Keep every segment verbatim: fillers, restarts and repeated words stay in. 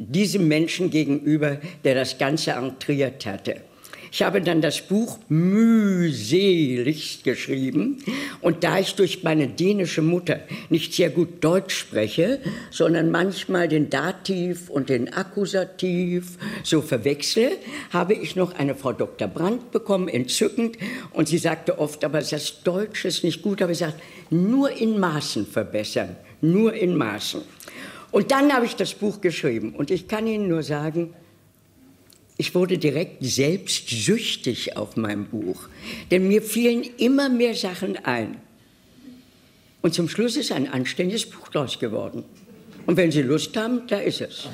diesem Menschen gegenüber, der das Ganze entriert hatte. Ich habe dann das Buch mühseligst geschrieben und da ich durch meine dänische Mutter nicht sehr gut Deutsch spreche, sondern manchmal den Dativ und den Akkusativ so verwechsle, habe ich noch eine Frau Doktor Brandt bekommen, entzückend, und sie sagte oft, aber das Deutsch ist nicht gut, aber sie sagt, nur in Maßen verbessern, nur in Maßen. Und dann habe ich das Buch geschrieben und ich kann Ihnen nur sagen, ich wurde direkt selbstsüchtig auf meinem Buch, denn mir fielen immer mehr Sachen ein. Und zum Schluss ist ein anständiges Buch draus geworden. Und wenn Sie Lust haben, da ist es.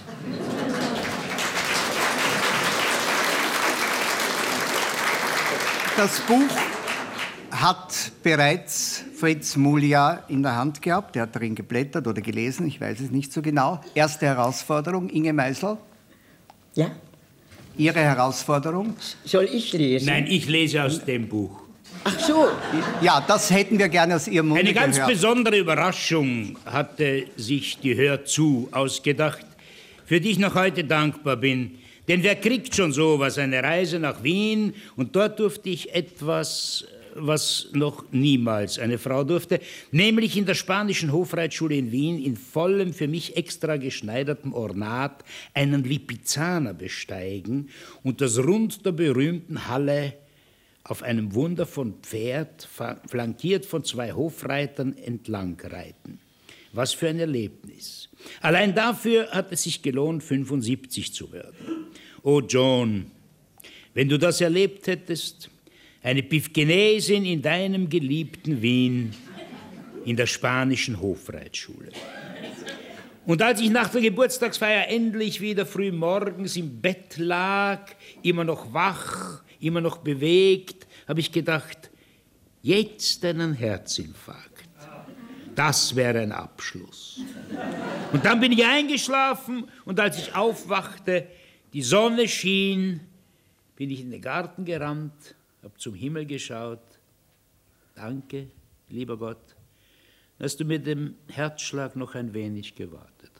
Das Buch hat bereits Fritz Mulja in der Hand gehabt. Er hat darin geblättert oder gelesen, ich weiß es nicht so genau. Erste Herausforderung, Inge Meisel. Ja? Ihre Herausforderung? Soll ich lesen? Nein, ich lese aus dem Buch. Ach so. Ja, das hätten wir gerne aus Ihrem Munde Eine ganz gehört. besondere Überraschung hatte sich die Hör zu ausgedacht, für die ich noch heute dankbar bin. Denn wer kriegt schon sowas, eine Reise nach Wien? Und dort durfte ich etwas, was noch niemals eine Frau durfte, nämlich in der spanischen Hofreitschule in Wien in vollem, für mich extra geschneidertem Ornat einen Lipizzaner besteigen und das Rund der berühmten Halle auf einem Wunder von Pferd, flankiert von zwei Hofreitern, entlang reiten. Was für ein Erlebnis. Allein dafür hat es sich gelohnt, fünfundsiebzig zu werden. Oh John, wenn du das erlebt hättest, eine Pifgenesin in deinem geliebten Wien, in der spanischen Hofreitschule. Und als ich nach der Geburtstagsfeier endlich wieder früh morgens im Bett lag, immer noch wach, immer noch bewegt, habe ich gedacht, jetzt einen Herzinfarkt. Das wäre ein Abschluss. Und dann bin ich eingeschlafen und als ich aufwachte, die Sonne schien, bin ich in den Garten gerannt, habe zum Himmel geschaut. Danke, lieber Gott, dass du mit dem Herzschlag noch ein wenig gewartet